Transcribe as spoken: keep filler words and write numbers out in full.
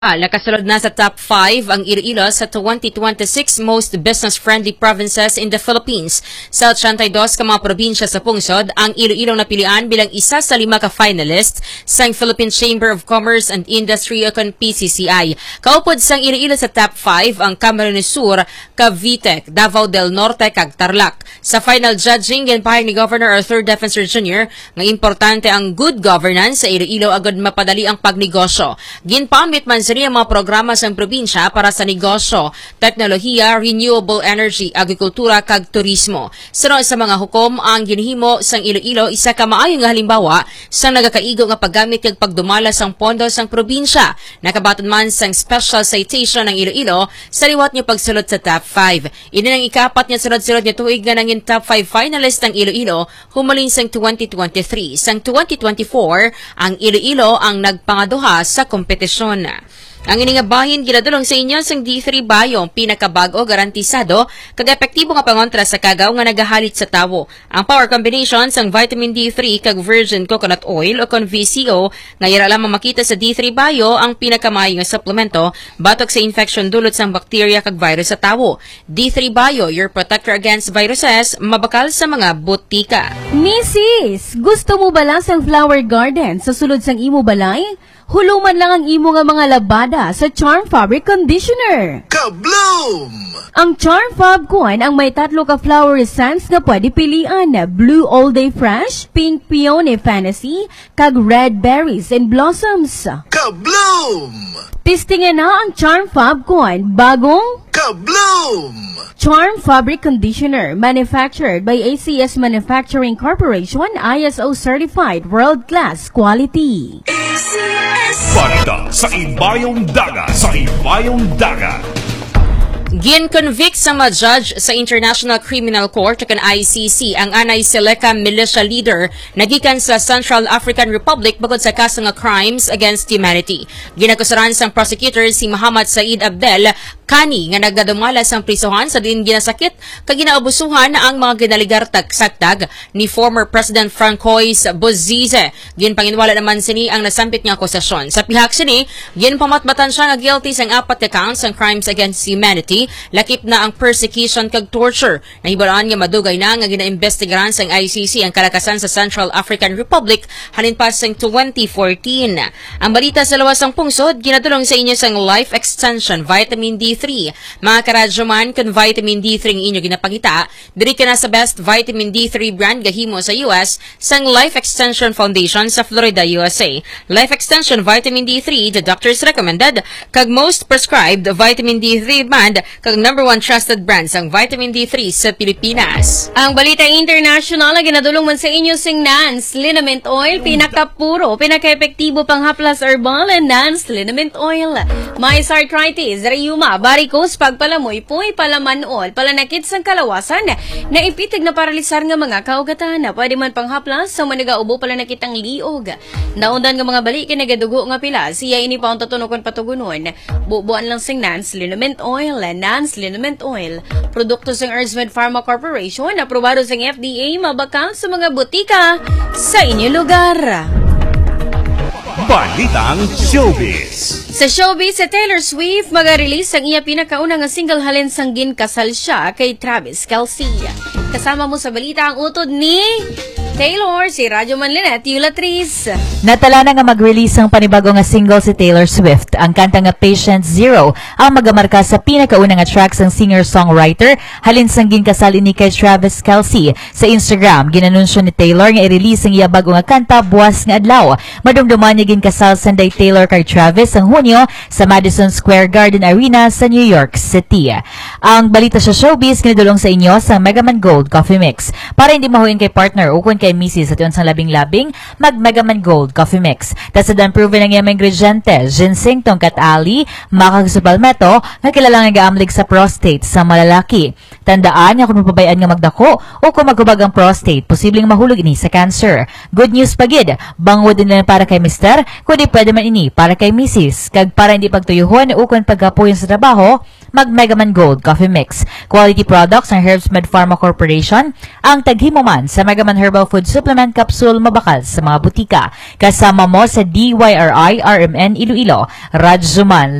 Ah, nakasunod na sa top five ang Iloilo sa twenty twenty-six most business-friendly provinces in the Philippines. Sa thirty-two ka mga probinsya sa pungsod, ang Iloilo napilian bilang isa sa lima ka finalists sa Philippine Chamber of Commerce and Industry o P C C I. Kaupod sang Iloilo sa top five ang Camarines Sur, Cavite, Davao del Norte kag Tarlac. Sa final judging, ginpahayag ni Governor Arthur Defensor Junior nga importante ang good governance sa Iloilo agad mapadali ang pagnegosyo. Ginpamit man sa ang mga programa sa probinsya para sa negosyo, teknolohiya, renewable energy, agrikultura kag turismo. Sunod sa mga hukom, ang ginhimo sang Iloilo isa ka maayo nga halimbawa sa nagakaigo nga paggamit kag pagdumala sang pondo sang probinsya. Nakabaton man sang special citation ng Iloilo sa liwat niya pagsulod sa top five. Ini nang ikapat niya sunod-sunod niya tuig nga nangin top five finalist ng Iloilo humalin sang twenty twenty-three. Sang twenty twenty-four, ang Iloilo ang nagpangaduha sa kompetisyon. Ang ining bahin ginadulong sa inyo sang D three Bio, pinakabago garantisado kag epektibo nga pangontra sa kagaw nga nagahalit sa tawo. Ang power combination sang vitamin D three kag virgin coconut oil o kon V C O nga ira lamang makita sa D three Bio ang pinakamayo nga suplemento batok sa infection dulot sang bakterya kag virus sa tawo. D three Bio, your protector against viruses, mabakal sa mga butika. Missis, gusto mo ba lang sang flower garden sa sulod sang imo balay? Huluman lang ang imo nga mga labada sa Charm Fabric Conditioner. Kabloom! Ang Charm Fab kuan ang may tatlo ka flower scents na pwede pilian. Blue All Day Fresh, Pink Peony Fantasy, kag Red Berries and Blossoms. Kabloom! Tistingan na ang Charm Fab kuan bagong Kabloom! Charm Fabric Conditioner, manufactured by A C S Manufacturing Corporation, I S O certified world-class quality. Pagda sa Ibayong Dagat, sa Ibayong Dagat. Gin-convict sa mga judge sa International Criminal Court o I C C ang anay Seleka militia leader na gikan sa Central African Republic bukod sa kaso nga crimes against humanity. Ginakusaran sang prosecutor si Muhammad Said Abdel kani nga nagdadumala sang prisohan sa din ginasakit kag ginaabusuhan ang mga ginaligartag saktag ni former President Francois Bozize. Ginpanginwala naman sini ang nasampit nga akusasyon. Sa pihak sini, ginpamatbatan siya nga guilty sang apat ka counts sang crimes against humanity, lakip na ang persecution kag torture. Nahibalaan nga madugay na nga ginaimbestigaran sang I C C ang kalakasan sa Central African Republic halin pa sang twenty fourteen. Ang balita sa lawas sang pungsod, ginadulong sa inyo sang Life Extension Vitamin D three. Mga karadyo man, kung vitamin D three ang inyo ginapangita, diri ka na sa best vitamin D three brand gahimo sa U S sang Life Extension Foundation sa Florida, U S A. Life Extension Vitamin D three, the doctors recommended, kag most prescribed vitamin D three brand, kag number one trusted brand sang vitamin D three sa Pilipinas. Ang balita international na ginadulong man sa inyo sing Nance Liniment Oil, pinakapuro, pinaka-epektibo panghaplas herbal and Nance Liniment Oil. May arthritis, rheuma, varicose, pagpalamoy, puy, palamanol, palanakit sang kalawasan, na ipitig na paralisar nga mga kaugatan, na pwede man panghaplas sa manigaubo palanakit ang liog. Naundan nga mga balik kinagadugo nga pila, siya ini pa ang tatunokon patugunon. Bubuan lang sing Nance Liniment Oil, Nance Liniment Oil, produkto sang Earthmed Pharma Corporation, aprobado sang F D A, mabakal sa mga butika sa inyong lugar. Balitang Showbiz. Sa showbiz, sa Taylor Swift, mag-release ang iya pinakauna nga single halin sang ginkasal siya kay Travis Kelce. Kasama mo sa balita ang utod ni Taylor, si Radyo Manlinet, Yulatriz. Natala na nga mag-release ang panibago nga single si Taylor Swift. Ang kanta nga Patient Zero ang magamarka sa pinakauna nga track sang singer-songwriter halin sang ginkasal ni kay Travis Kelce. Sa Instagram, ginanunsyo ni Taylor nga i-release ang iya bago nga kanta buwas nga adlaw. Madumduman niya ginkasal sanday Taylor kay Travis ang Hunyo sa Madison Square Garden Arena sa New York City. Ang balita sa showbiz kinidulong sa inyo sa Megaman Gold Coffee Mix. Para hindi mahuin kay partner ukon kay Missis at yun sa labing-labing, mag Megaman Gold Coffee Mix. Tasadan proven ang iyang ingrediente, ginseng, tongkat ali, makag sa palmetto, nga kilalang nag-aamlig sa prostate sa malalaki. Tandaan nga kung mapabayaan nga magdako o kung magkubag ang prostate, posibleng mahulog ini sa cancer. Good news pagid, bangod din na para kay mister, kundi pwede man ini para kay Missis. Kag para hindi pagtuyuhon o kung pagkapuyon sa trabaho, mag Megaman Gold Coffee Mix. Quality products ng Herbs Med Pharma Corporation ang taghimuman sa Megaman Herbal Food Supplement Capsule mabakal sa mga butika. Kasama mo sa D Y R I R M N Iloilo, Raj Zuman,